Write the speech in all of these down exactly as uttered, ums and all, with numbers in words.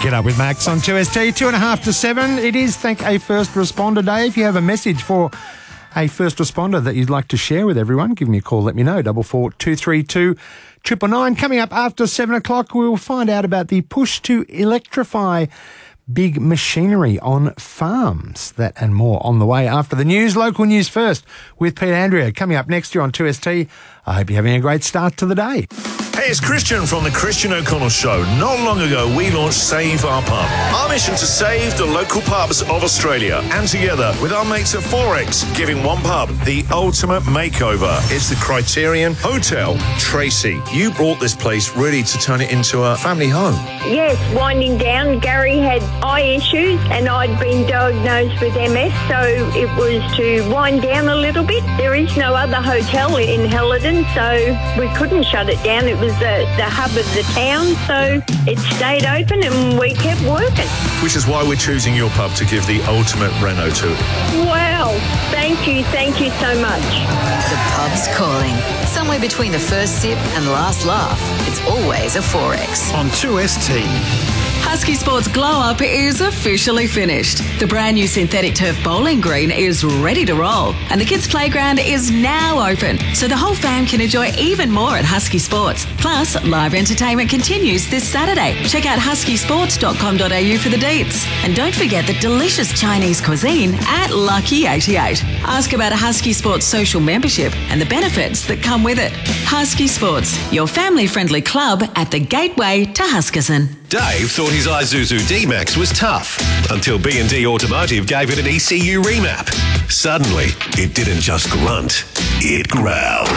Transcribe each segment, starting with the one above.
Get Up with Max on two S T, two and a half to seven. It is Thank a First Responder Day. If you have a message for a first responder that you'd like to share with everyone, give me a call, let me know, double four two three two triple nine. Coming up after seven o'clock, we'll find out about the push to electrify big machinery on farms. That and more on the way after the news. Local news first with Pete Andrea. Coming up next year on two S T. I hope you're having a great start to the day. Hey, it's Christian from the Christian O'Connell Show. Not long ago, we launched Save Our Pub. Our mission to save the local pubs of Australia. And together with our mates at Forex, giving one pub the ultimate makeover. It's the Criterion Hotel. Tracy, you brought this place really to turn it into a family home. Yes, winding down. Gary had eye issues and I'd been diagnosed with M S, so it was to wind down a little bit. There is no other hotel in Helidon, so we couldn't shut it down. It was the, the hub of the town, so it stayed open and we kept working. Which is why we're choosing your pub to give the ultimate reno to. Wow, thank you, thank you so much. The pub's calling. Somewhere between the first sip and last laugh, it's always a Forex. On two S T. Husky Sports Glow Up is officially finished. The brand new synthetic turf bowling green is ready to roll, and the kids' playground is now open, so the whole fam can enjoy even more at Husky Sports. Plus, live entertainment continues this Saturday. Check out husky sports dot com dot a u for the deets. And don't forget the delicious Chinese cuisine at Lucky eighty-eight. Ask about a Husky Sports social membership and the benefits that come with it. Husky Sports, your family-friendly club at the gateway to Huskisson. Dave thought his Isuzu D-Max was tough until B and D Automotive gave it an E C U remap. Suddenly, it didn't just grunt, it growled.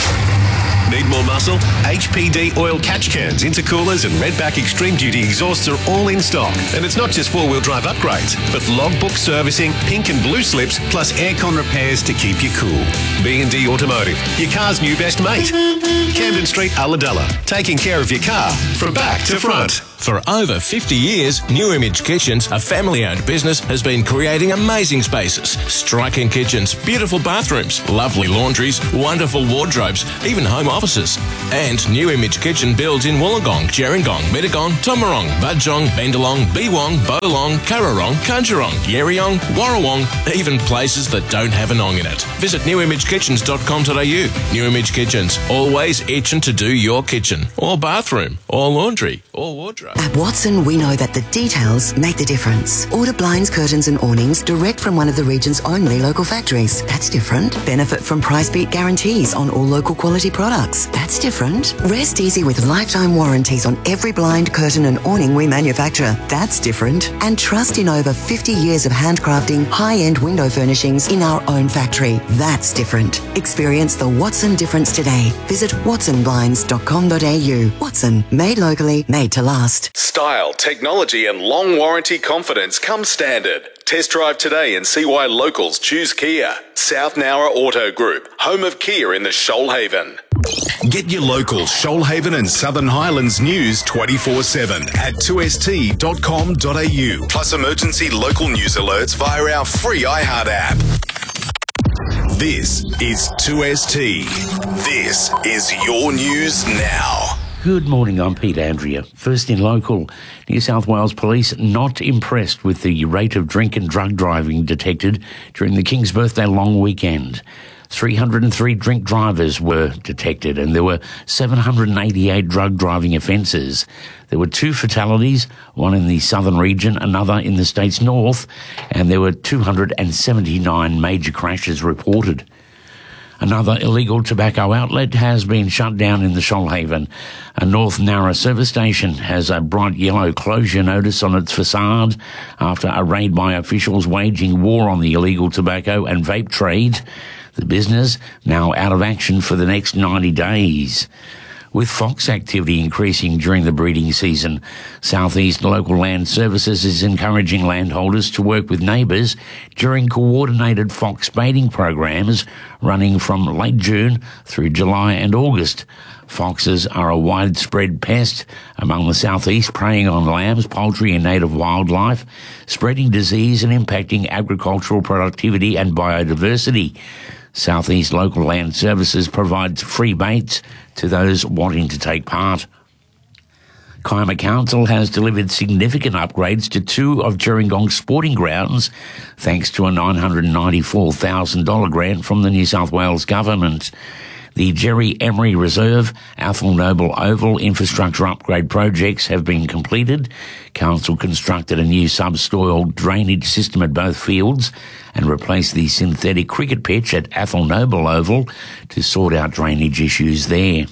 Need more muscle? H P D oil catch cans, intercoolers and Redback Extreme Duty exhausts are all in stock. And it's not just four-wheel drive upgrades, but logbook servicing, pink and blue slips, plus aircon repairs to keep you cool. B and D Automotive, your car's new best mate. Camden Street, Ulladulla, taking care of your car from back to front. For over fifty years, New Image Kitchens, a family-owned business, has been creating amazing spaces, striking kitchens, beautiful bathrooms, lovely laundries, wonderful wardrobes, even home offices. And New Image Kitchen builds in Wollongong, Gerringong, Mittagong, Tomarong, Budjong, Bendalong, Beewong, Bolong, Currarong, Kunjarong, Yerriong, Warrawong, even places that don't have an ong in it. Visit new image kitchens dot com dot a u. New Image Kitchens, always itching to do your kitchen, or bathroom, or laundry, or wardrobe. At Watson, we know that the details make the difference. Order blinds, curtains and awnings direct from one of the region's only local factories. That's different. Benefit from price beat guarantees on all local quality products. That's different. Rest easy with lifetime warranties on every blind, curtain and awning we manufacture. That's different. And trust in over fifty years of handcrafting high-end window furnishings in our own factory. That's different. Experience the Watson difference today. Visit watson blinds dot com dot a u. Watson, made locally, made to last. Style, technology and long warranty confidence come standard. Test drive today and see why locals choose Kia. South Nowra Auto Group, home of Kia in the Shoalhaven. Get your local Shoalhaven and Southern Highlands news twenty-four seven at two s t dot com dot a u. Plus emergency local news alerts via our free iHeart app. This is two S T. This is your news now. Good morning, I'm Pete Andrea. First in local, New South Wales Police not impressed with the rate of drink and drug driving detected during the King's Birthday long weekend. three hundred three drink drivers were detected and there were seven hundred eighty-eight drug driving offences. There were two fatalities, one in the southern region, another in the state's north, and there were two hundred seventy-nine major crashes reported. Another illegal tobacco outlet has been shut down in the Shoalhaven. A North Nowra service station has a bright yellow closure notice on its facade after a raid by officials waging war on the illegal tobacco and vape trade. The business now out of action for the next ninety days. With fox activity increasing during the breeding season, Southeast Local Land Services is encouraging landholders to work with neighbours during coordinated fox baiting programs running from late June through July and August. Foxes are a widespread pest among the southeast, preying on lambs, poultry and native wildlife, spreading disease and impacting agricultural productivity and biodiversity. Southeast Local Land Services provides free baits to those wanting to take part. Kiama Council has delivered significant upgrades to two of Gerringong's sporting grounds thanks to a nine hundred ninety-four thousand dollars grant from the New South Wales Government. The Jerry Emery Reserve, Athol Noble Oval infrastructure upgrade projects have been completed. Council constructed a new subsoil drainage system at both fields and replaced the synthetic cricket pitch at Athol Noble Oval to sort out drainage issues there.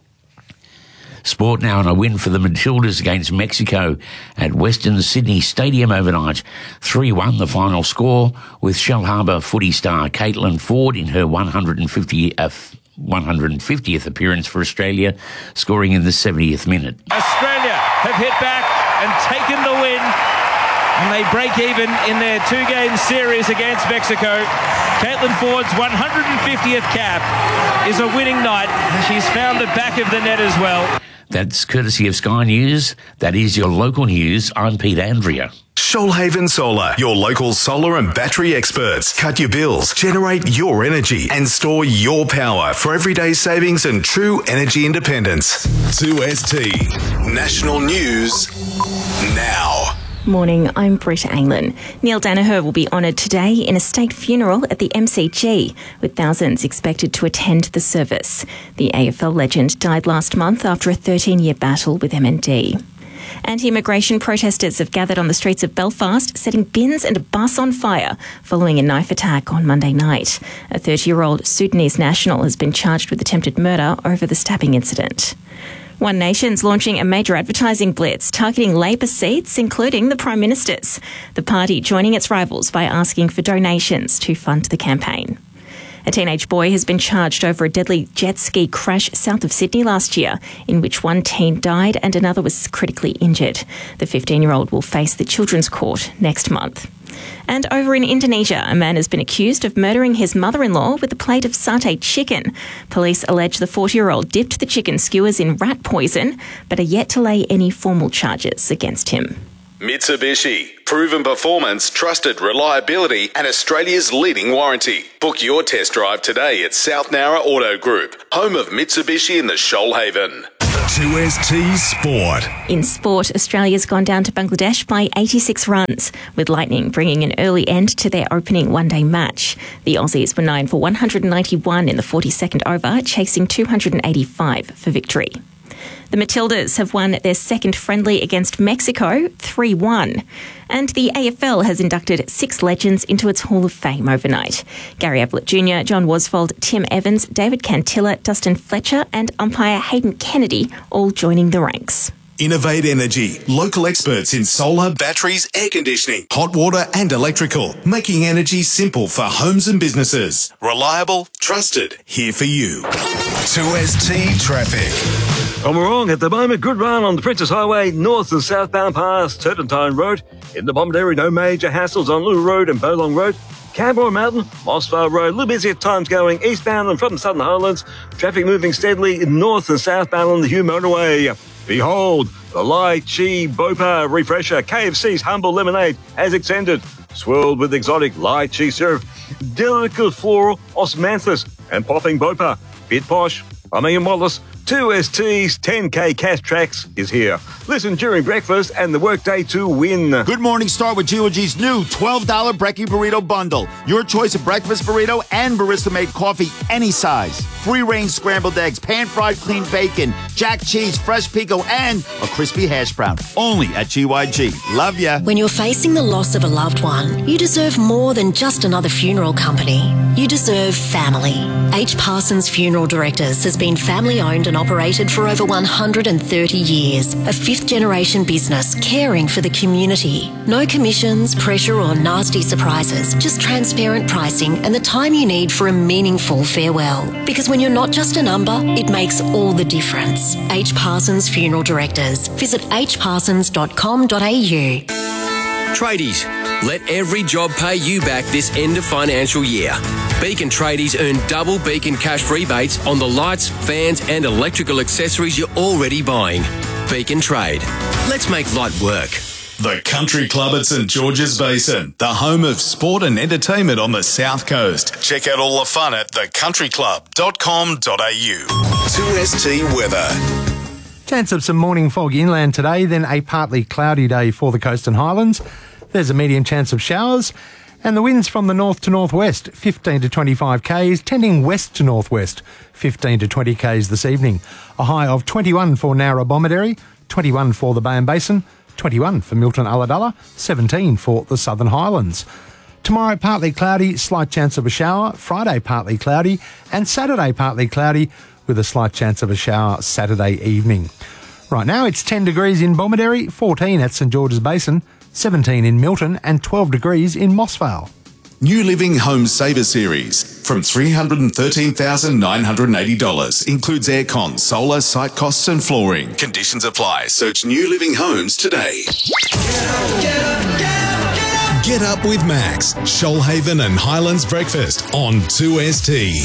Sport now, and a win for the Matildas against Mexico at Western Sydney Stadium overnight. three one the final score, with Shell Harbour footy star Caitlin Ford in her one hundred fiftieth, one hundred fiftieth appearance for Australia, scoring in the seventieth minute. Australia have hit back and taken the win, and they break even in their two-game series against Mexico. Caitlin Ford's one hundred fiftieth cap is a winning night. She's found the back of the net as well. That's courtesy of Sky News. That is your local news. I'm Pete Andrea. Shoalhaven Solar, your local solar and battery experts. Cut your bills, generate your energy, and store your power for everyday savings and true energy independence. two S T National News now. Morning, I'm Britta Anglin. Neil Danaher will be honoured today in a state funeral at the M C G, with thousands expected to attend the service. The A F L legend died last month after a thirteen-year battle with M N D. Anti-immigration protesters have gathered on the streets of Belfast, setting bins and a bus on fire following a knife attack on Monday night. A thirty-year-old Sudanese national has been charged with attempted murder over the stabbing incident. One Nation's launching a major advertising blitz targeting Labor seats, including the Prime Minister's. The party joining its rivals by asking for donations to fund the campaign. A teenage boy has been charged over a deadly jet ski crash south of Sydney last year, in which one teen died and another was critically injured. The fifteen-year-old will face the Children's Court next month. And over in Indonesia, a man has been accused of murdering his mother-in-law with a plate of satay chicken. Police allege the forty-year-old dipped the chicken skewers in rat poison, but are yet to lay any formal charges against him. Mitsubishi. Proven performance, trusted reliability, and Australia's leading warranty. Book your test drive today at South Nowra Auto Group, home of Mitsubishi in the Shoalhaven. two S T Sport. In sport, Australia's gone down to Bangladesh by eighty-six runs, with Lightning bringing an early end to their opening one-day match. The Aussies were nine for one hundred ninety-one in the forty-second over, chasing two hundred eighty-five for victory. The Matildas have won their second friendly against Mexico, three one. And the A F L has inducted six legends into its Hall of Fame overnight. Gary Ablett Junior, John Worsfold, Tim Evans, David Cantilla, Dustin Fletcher and umpire Hayden Kennedy all joining the ranks. Innovate Energy, local experts in solar, batteries, air conditioning, hot water and electrical, making energy simple for homes and businesses. Reliable, trusted, here for you. two S T Traffic. From Morong at the moment, good run on the Princess Highway, north and southbound past Turpentine Road. In the Bombard area, no major hassles on Lou Road and Bowlong Road. Canberra Mountain, Mossvale Road, a little busy at times going eastbound and from the Southern Highlands. Traffic moving steadily north and southbound on the Hume Motorway. Behold, the Lychee Bopa Refresher, K F C's Humble Lemonade has extended. Swirled with exotic lychee syrup, delicate floral osmanthus and popping Bopa. Bit posh, I'm Ian Wallace. two S T's ten K Cash Tracks is here. Listen during breakfast and the workday to win. Good morning, start with G O G's new twelve dollars Brekkie Burrito Bundle. Your choice of breakfast burrito and barista-made coffee any size. Free-range scrambled eggs, pan-fried clean bacon, jack cheese, fresh pico, and a crispy hash brown. Only at G Y G. Love ya. When you're facing the loss of a loved one, you deserve more than just another funeral company. You deserve family. H. Parsons Funeral Directors has been family-owned and operated for over one hundred thirty years. A fifth-generation business caring for the community. No commissions, pressure or nasty surprises. Just transparent pricing and the time you need for a meaningful farewell. Because when you're not just a number, it makes all the difference. H. Parsons Funeral Directors. Visit h parsons dot com dot a u. Tradies, let every job pay you back this end of financial year. Beacon Tradies earn double Beacon cash rebates on the lights, fans and electrical accessories you're already buying. Beacon Trade. Let's make light work. The Country Club at St George's Basin, the home of sport and entertainment on the South Coast. Check out all the fun at the country club dot com dot a u. two S T Weather. Chance of some morning fog inland today, then a partly cloudy day for the coast and highlands. There's a medium chance of showers. And the winds from the north to northwest, fifteen to twenty-five k's, tending west to northwest, fifteen to twenty k's this evening. A high of twenty-one for Narra-Bomaderry, twenty-one for the Bay and Basin, twenty-one for Milton-Ulladulla, seventeen for the Southern Highlands. Tomorrow, partly cloudy, slight chance of a shower. Friday, partly cloudy. And Saturday, partly cloudy, with a slight chance of a shower Saturday evening. Right now, it's ten degrees in Bomaderry, fourteen at St George's Basin, seventeen in Milton, and twelve degrees in Mossvale. New Living Home Saver Series from three hundred thirteen thousand nine hundred eighty dollars. Includes aircon, solar, site costs and flooring. Conditions apply. Search New Living Homes today. Get up with Max, Shoalhaven and Highlands Breakfast on two S T.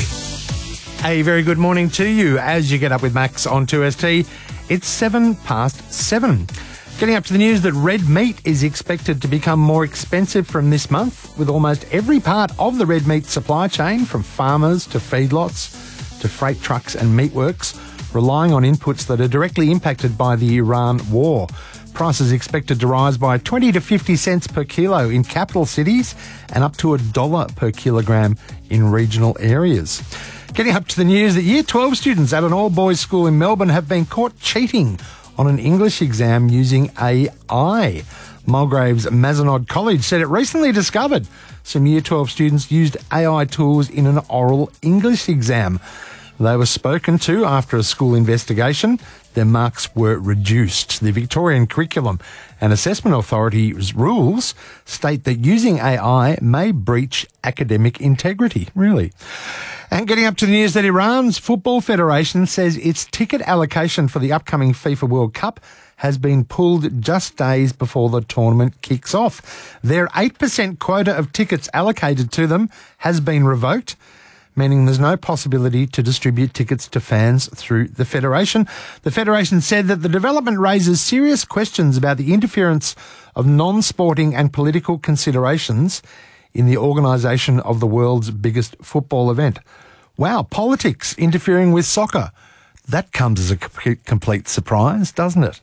A very good morning to you as you get up with Max on two S T. It's seven past seven. Getting up to the news that red meat is expected to become more expensive from this month, with almost every part of the red meat supply chain, from farmers to feedlots to freight trucks and meatworks, relying on inputs that are directly impacted by the Iran war. Prices expected to rise by twenty to fifty cents per kilo in capital cities and up to a dollar per kilogram in regional areas. Getting up to the news that Year twelve students at an all-boys school in Melbourne have been caught cheating on an English exam using A I. Mulgraves Mazenod College said it recently discovered some Year twelve students used A I tools in an oral English exam. They were spoken to after a school investigation. Their marks were reduced. The Victorian Curriculum and Assessment Authority's rules state that using A I may breach academic integrity. Really? And getting up to the news that Iran's Football Federation says its ticket allocation for the upcoming FIFA World Cup has been pulled just days before the tournament kicks off. Their eight percent quota of tickets allocated to them has been revoked, meaning there's no possibility to distribute tickets to fans through the Federation. The Federation said that the development raises serious questions about the interference of non-sporting and political considerations in the organisation of the world's biggest football event. Wow, politics interfering with soccer. That comes as a complete surprise, doesn't it?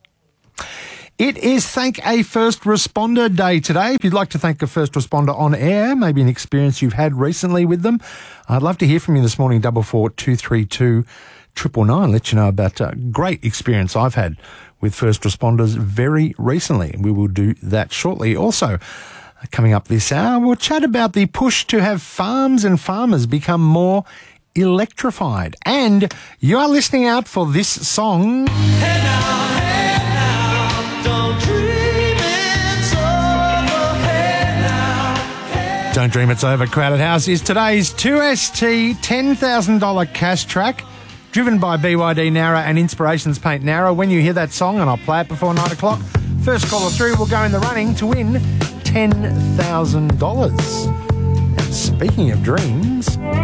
It is Thank a First Responder Day today. If you'd like to thank a first responder on air, maybe an experience you've had recently with them, I'd love to hear from you this morning, double four two three two triple nine. Let you know about a great experience I've had with first responders very recently. We will do that shortly. Also, coming up this hour, we'll chat about the push to have farms and farmers become more electrified. And you are listening out for this song. Hey now, hey now, don't dream it's over. Hey now, hey. Don't Dream It's Over. Crowded House is today's two S T ten thousand dollars cash track, driven by B Y D Narra and Inspirations Paint Narra. When you hear that song, and I'll play it before nine o'clock, first caller through will go in the running to win ten thousand dollars. And speaking of dreams...